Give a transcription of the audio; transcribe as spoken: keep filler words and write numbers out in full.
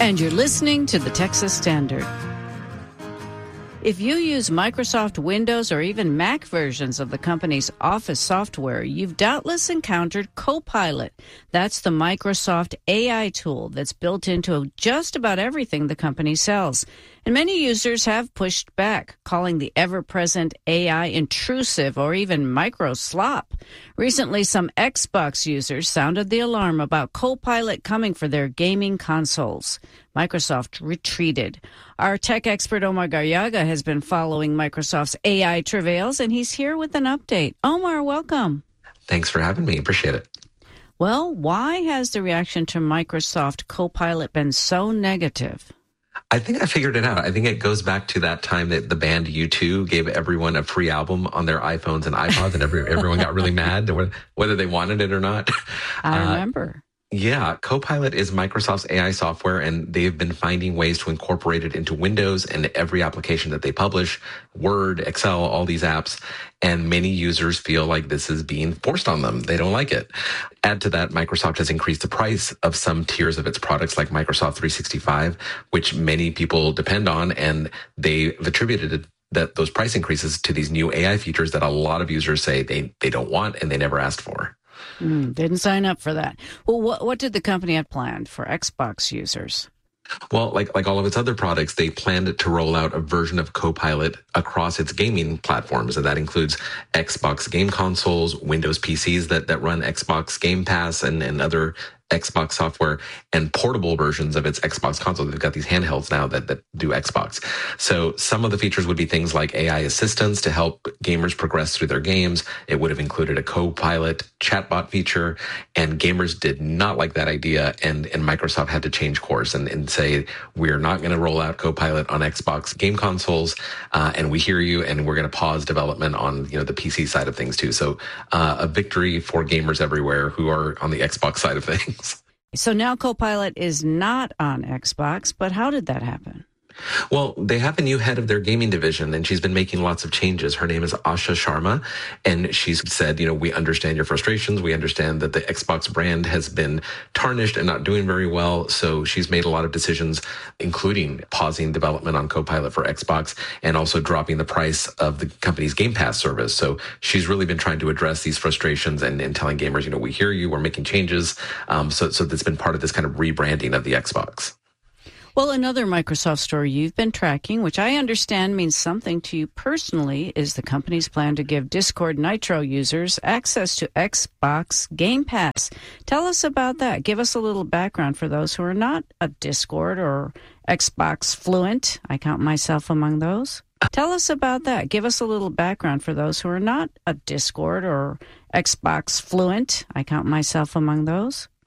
And you're listening to the Texas Standard. If you use Microsoft Windows or even Mac versions of the company's Office software, you've doubtless encountered Copilot. That's the Microsoft A I tool that's built into just about everything the company sells. And many users have pushed back, calling the ever-present A I intrusive or even micro-slop. Recently, some Xbox users sounded the alarm about Copilot coming for their gaming consoles. Microsoft retreated. Our tech expert Omar Garriaga has been following Microsoft's A I travails, and he's here with an update. Omar, welcome. Thanks for having me. Appreciate it. Well, why has the reaction to Microsoft Copilot been so negative? I think I figured it out. I think it goes back to that time that the band U two gave everyone a free album on their iPhones and iPods, and every, everyone got really mad whether they wanted it or not. I remember. Uh, Yeah, Copilot is Microsoft's A I software, and they've been finding ways to incorporate it into Windows and every application that they publish, Word, Excel, all these apps. And many users feel like this is being forced on them. They don't like it. Add to that, Microsoft has increased the price of some tiers of its products like Microsoft three sixty-five, which many people depend on, and they've attributed that those price increases to these new A I features that a lot of users say they, they don't want and they never asked for. Mm, didn't sign up for that. Well, what, what did the company have planned for Xbox users? Well, like like all of its other products, they planned to roll out a version of Copilot across its gaming platforms, and that includes Xbox game consoles, Windows P Cs that, that run Xbox Game Pass and, and other Xbox software, and portable versions of its Xbox console. They've got these handhelds now that, that do Xbox. So some of the features would be things like A I assistance to help gamers progress through their games. It would have included a Copilot chatbot feature, and gamers did not like that idea, and, and Microsoft had to change course and, and say, we're not going to roll out Copilot on Xbox game consoles, uh, and we hear you, and we're going to pause development on, you know, the P C side of things too. So uh, a victory for gamers everywhere who are on the Xbox side of things. So now Copilot is not on Xbox, but how did that happen? Well, they have a new head of their gaming division, and she's been making lots of changes. Her name is Asha Sharma, and she's said, you know, we understand your frustrations. We understand that the Xbox brand has been tarnished and not doing very well. So she's made a lot of decisions, including pausing development on Copilot for Xbox and also dropping the price of the company's Game Pass service. So she's really been trying to address these frustrations and, and telling gamers, you know, we hear you, we're making changes. Um, so, so that's been part of this kind of rebranding of the Xbox. Well, another Microsoft story you've been tracking, which I understand means something to you personally, is the company's plan to give Discord Nitro users access to Xbox Game Pass. Tell us about that. Give us a little background for those who are not a Discord or Xbox fluent. I count myself among those. Tell us about that. Give us a little background for those who are not a Discord or Xbox fluent. I count myself among those.